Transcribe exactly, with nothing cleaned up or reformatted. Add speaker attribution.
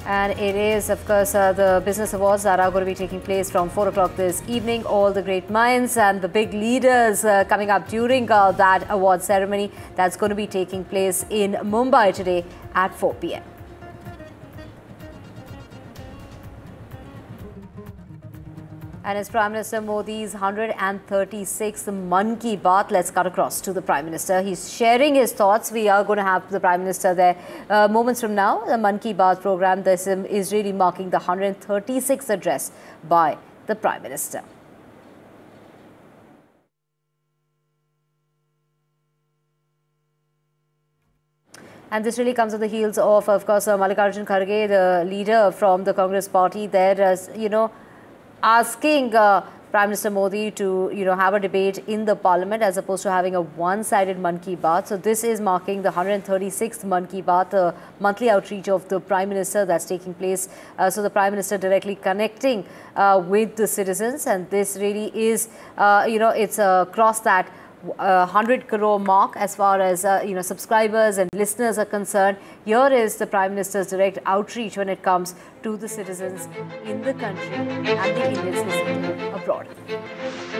Speaker 1: And it is, of course, uh, the business awards that are going to be taking place from four o'clock this evening. All the great minds and the big leaders uh, coming up during uh, that award ceremony that's going to be taking place in Mumbai today at four p m And it's Prime Minister Modi's one hundred thirty-sixth Mann Ki Baat. Let's cut across to the Prime Minister. He's sharing his thoughts. We are going to have the Prime Minister there uh, moments from now. The Mann Ki Baat program, this um, is really marking the one hundred thirty-sixth address by the Prime Minister. And this really comes on the heels of, of course, uh, Mallikarjun Kharge, the leader from the Congress party there, as you know, asking uh, Prime Minister Modi to, you know, have a debate in the parliament as opposed to having a one-sided Mann Ki Baat. So this is marking the one hundred thirty-sixth Mann Ki Baat, the monthly outreach of the Prime Minister that's taking place. Uh, so the Prime Minister directly connecting uh, with the citizens, and this really is, uh, you know, it's across that Uh, one hundred crore mark as far as uh, you know, subscribers and listeners are concerned. Here is the Prime Minister's direct outreach when it comes to the citizens in the country and the Indians listening abroad.